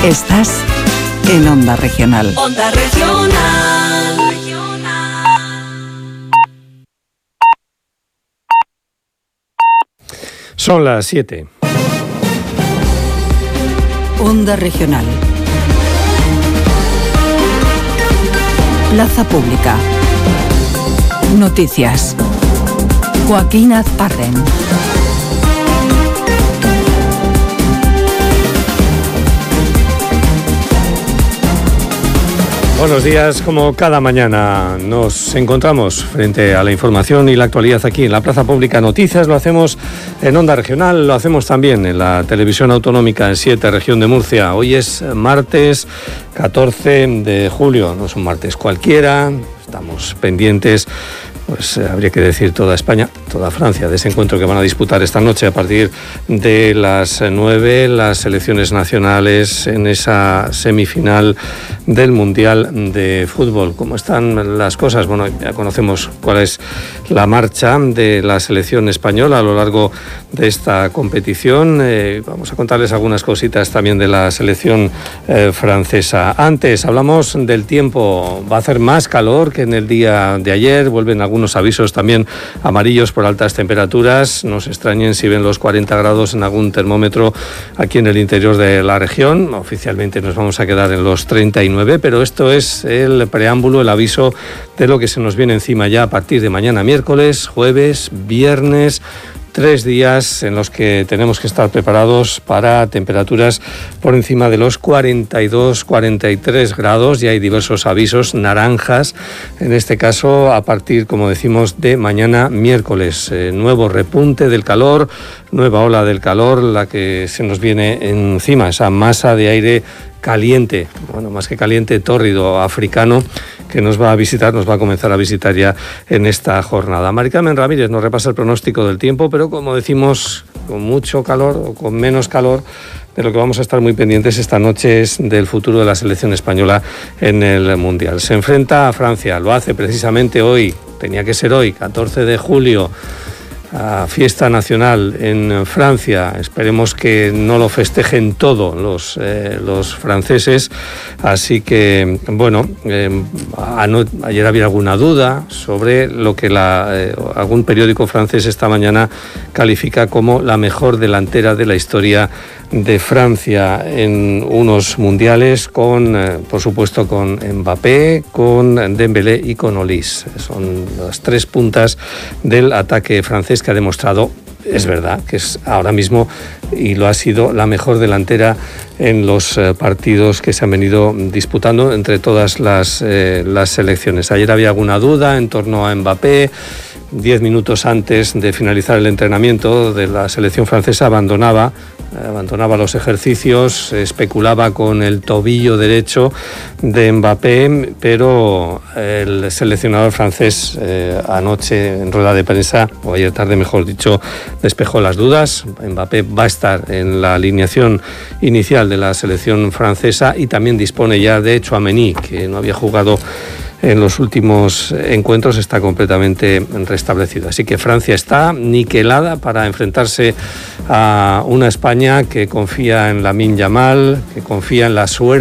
Estás en Onda Regional. Onda Regional. Son las 7. Onda Regional. Plaza Pública. Noticias. Joaquín Azparren. Buenos días, como cada mañana nos encontramos frente a la información y la actualidad aquí en la Plaza Pública Noticias. Lo hacemos en Onda Regional, lo hacemos también en la televisión autonómica en 7, región de Murcia. Hoy es martes 14 de julio, no es un martes cualquiera, estamos pendientes. Pues habría que decir toda España, toda Francia, de ese encuentro que van a disputar esta noche a partir de las 9, las selecciones nacionales en esa semifinal del Mundial de Fútbol. ¿Cómo están las cosas? Bueno, ya conocemos cuál es la marcha de la selección española a lo largo de esta competición. Vamos a contarles algunas cositas también de la selección francesa. Antes hablamos del tiempo. Va a hacer más calor que en el día de ayer. Vuelven algunos avisos también amarillos por altas temperaturas. No se extrañen si ven los 40 grados en algún termómetro aquí en el interior de la región. Oficialmente nos vamos a quedar en los 39, pero esto es el preámbulo, el aviso de lo que se nos viene encima ya a partir de mañana miércoles, jueves, viernes. 3 días en los que tenemos que estar preparados para temperaturas por encima de los 42, 43 grados. Ya hay diversos avisos naranjas, en este caso a partir, como decimos, de mañana miércoles. Nuevo repunte del calor, nueva ola del calor, la que se nos viene encima, esa masa de aire caliente, bueno, más que caliente, tórrido, africano, que nos va a visitar, nos va a comenzar a visitar ya en esta jornada. Mari Carmen Ramírez nos repasa el pronóstico del tiempo, pero como decimos, con mucho calor o con menos calor. De lo que vamos a estar muy pendientes esta noche es del futuro de la selección española en el Mundial. Se enfrenta a Francia, lo hace precisamente hoy, tenía que ser hoy, 14 de julio, a fiesta nacional en Francia. Esperemos que no lo festejen todo los franceses. Así que, bueno, ayer había alguna duda sobre lo que algún periódico francés esta mañana califica como la mejor delantera de la historia de Francia en unos mundiales, por supuesto con Mbappé, con Dembélé y con Olise. Son las 3 puntas del ataque francés que ha demostrado, es verdad, que es ahora mismo y lo ha sido la mejor delantera en los partidos que se han venido disputando entre todas las selecciones. Ayer había alguna duda en torno a Mbappé. 10 minutos antes de finalizar el entrenamiento de la selección francesa abandonaba los ejercicios, especulaba con el tobillo derecho de Mbappé, pero el seleccionador francés anoche en rueda de prensa, o ayer tarde mejor dicho, despejó las dudas. Mbappé va a estar en la alineación inicial de la selección francesa y también dispone ya de Tchouaméni, que no había jugado en los últimos encuentros, está completamente restablecido. Así que Francia está niquelada para enfrentarse a una España que confía en Lamine Yamal, que confía en la suerte